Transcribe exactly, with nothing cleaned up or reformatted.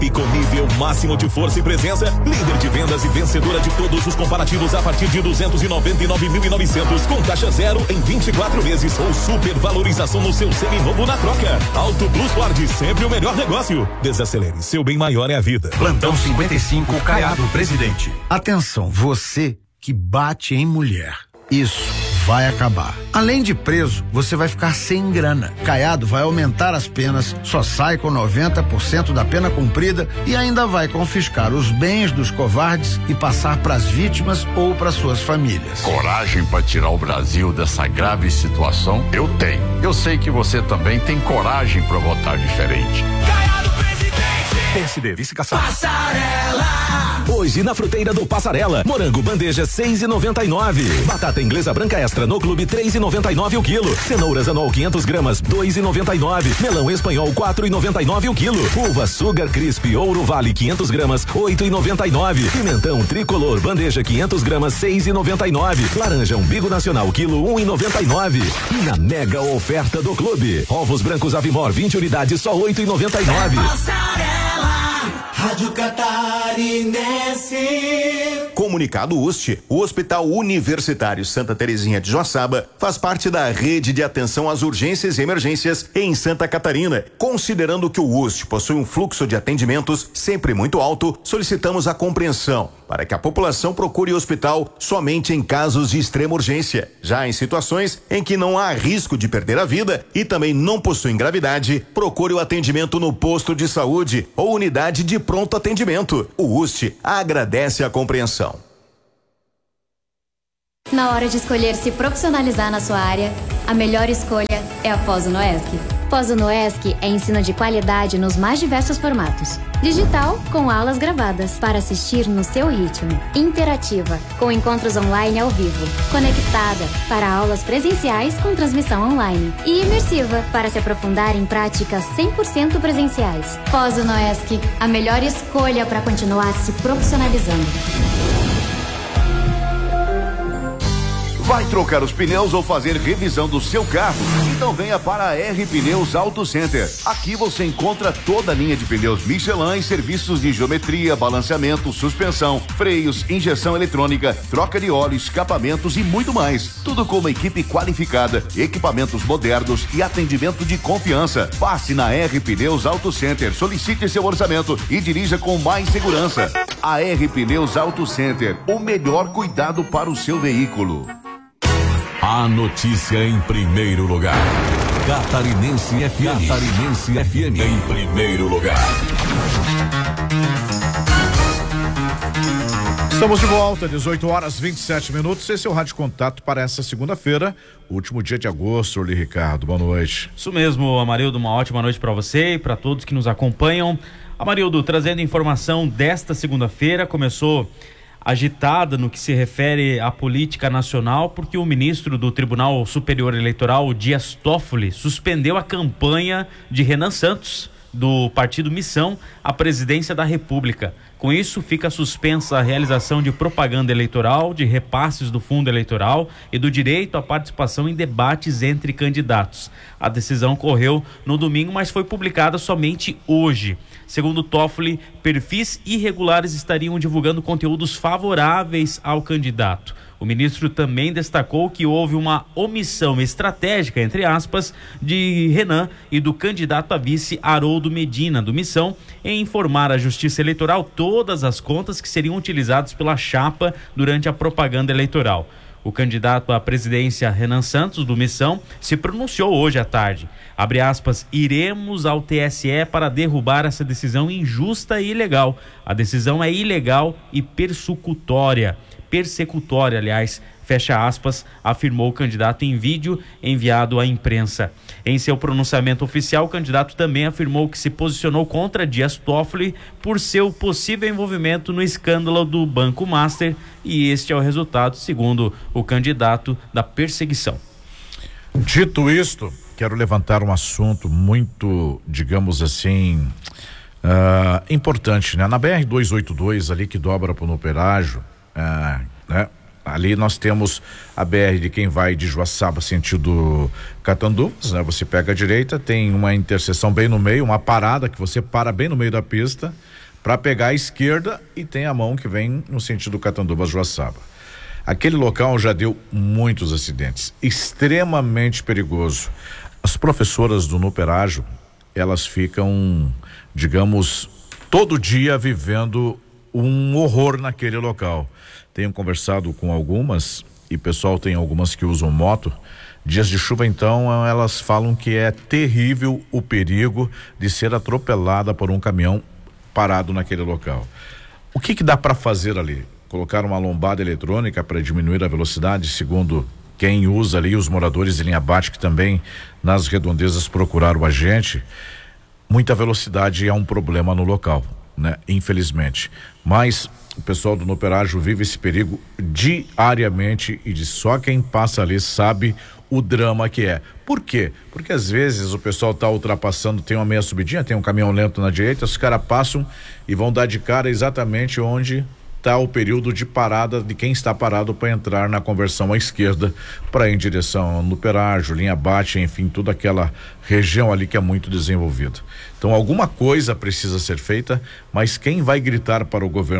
E com nível máximo de força e presença, líder de vendas e vencedora de todos os comparativos a partir de duzentos e noventa e nove mil e novecentos, com taxa zero em vinte e quatro vezes ou super valorização no seu seminovo na troca. Auto Plus Ford, sempre o melhor negócio. Desacelere, seu bem maior é a vida. Plantão cinquenta e cinco, Caiado, presidente. Atenção, você que bate em mulher. Isso vai acabar. Além de preso, você vai ficar sem grana. Caiado vai aumentar as penas, só sai com noventa por cento da pena cumprida e ainda vai confiscar os bens dos covardes e passar para as vítimas ou para suas famílias. Coragem para tirar o Brasil dessa grave situação? Eu tenho. Eu sei que você também tem coragem para votar diferente. Caiado, presidente. P S D, vice-cação. Passarela. Hoje na Fruteira do Passarela, morango bandeja seis e noventa e nove, batata inglesa branca extra no clube três e noventa e nove o quilo, cenouras anual quinhentas gramas dois e noventa e nove, melão espanhol quatro e noventa e nove o quilo, uva Sugar Crisp Ouro Vale quinhentas gramas oito e noventa e nove, pimentão tricolor bandeja quinhentas gramas seis e noventa e nove, laranja umbigo nacional quilo um e noventa e nove. E na mega oferta do clube, ovos brancos Avimor vinte unidades só oito e noventa e nove. Rádio Catarinense. Comunicado U S T, o Hospital Universitário Santa Terezinha de Joaçaba faz parte da rede de atenção às urgências e emergências em Santa Catarina. Considerando que o U S T possui um fluxo de atendimentos sempre muito alto, solicitamos a compreensão para que a população procure o hospital somente em casos de extrema urgência. Já em situações em que não há risco de perder a vida e também não possui gravidade, procure o atendimento no posto de saúde ou unidade de pronto atendimento. O U S T agradece a compreensão. Na hora de escolher se profissionalizar na sua área, a melhor escolha é a Pós-Unoesc. Pós-Unoesc é ensino de qualidade nos mais diversos formatos. Digital, com aulas gravadas, para assistir no seu ritmo. Interativa, com encontros online ao vivo. Conectada, para aulas presenciais com transmissão online. E imersiva, para se aprofundar em práticas cem por cento presenciais. Pós-Unoesc, a melhor escolha para continuar se profissionalizando. Vai trocar os pneus ou fazer revisão do seu carro? Então venha para a R Pneus Auto Center. Aqui você encontra toda a linha de pneus Michelin e serviços de geometria, balanceamento, suspensão, freios, injeção eletrônica, troca de óleo, escapamentos e muito mais. Tudo com uma equipe qualificada, equipamentos modernos e atendimento de confiança. Passe na R Pneus Auto Center, solicite seu orçamento e dirija com mais segurança. A R Pneus Auto Center, o melhor cuidado para o seu veículo. A notícia em primeiro lugar. Catarinense F M. Catarinense F M em primeiro lugar. Estamos de volta, dezoito horas e vinte e sete minutos. Esse é o Rádio Contato para essa segunda-feira, último dia de agosto. Oli Ricardo, boa noite. Isso mesmo, Amarildo, uma ótima noite para você e para todos que nos acompanham. Amarildo, trazendo informação desta segunda-feira, começou agitada no que se refere à política nacional, porque o ministro do Tribunal Superior Eleitoral, Dias Toffoli, suspendeu a campanha de Renan Santos, do partido Missão, à presidência da República. Com isso, fica suspensa a realização de propaganda eleitoral, de repasses do fundo eleitoral e do direito à participação em debates entre candidatos. A decisão ocorreu no domingo, mas foi publicada somente hoje. Segundo Toffoli, perfis irregulares estariam divulgando conteúdos favoráveis ao candidato. O ministro também destacou que houve uma omissão estratégica, entre aspas, de Renan e do candidato a vice Haroldo Medina, do Missão, em informar à Justiça Eleitoral todas as contas que seriam utilizadas pela chapa durante a propaganda eleitoral. O candidato à presidência, Renan Santos, do Missão, se pronunciou hoje à tarde. Abre aspas, iremos ao T S E para derrubar essa decisão injusta e ilegal. A decisão é ilegal e persecutória. Persecutória, aliás, fecha aspas, afirmou o candidato em vídeo enviado à imprensa. Em seu pronunciamento oficial, o candidato também afirmou que se posicionou contra Dias Toffoli por seu possível envolvimento no escândalo do Banco Master, e este é o resultado, segundo o candidato, da perseguição. Dito isto, quero levantar um assunto muito, digamos assim, uh, importante, né? Na B R duzentos e oitenta e dois, ali que dobra para o Operágio, uh, né? Ali nós temos a B R de quem vai de Joaçaba sentido Catanduvas, né? Você pega a direita, tem uma interseção bem no meio, uma parada que você para bem no meio da pista para pegar a esquerda e tem a mão que vem no sentido Catanduvas Joaçaba. Aquele local já deu muitos acidentes, extremamente perigoso. As professoras do Nuperágio, elas ficam, digamos, todo dia vivendo um horror naquele local. Tenho conversado com algumas, e pessoal tem algumas que usam moto. Dias de chuva, então, elas falam que é terrível o perigo de ser atropelada por um caminhão parado naquele local. O que que dá para fazer ali? Colocar uma lombada eletrônica para diminuir a velocidade, segundo quem usa ali, os moradores de Linha Bate, que também nas redondezas procuraram a gente. Muita velocidade é um problema no local, né? Infelizmente. Mas o pessoal do Nuperágio vive esse perigo diariamente e de só quem passa ali sabe o drama que é. Por quê? Porque às vezes o pessoal tá ultrapassando, tem uma meia subidinha, tem um caminhão lento na direita, os caras passam e vão dar de cara exatamente onde está o período de parada de quem está parado para entrar na conversão à esquerda para ir em direção ao Nuperágio, Linha Bate, enfim, toda aquela região ali que é muito desenvolvida. Então alguma coisa precisa ser feita, mas quem vai gritar para o governo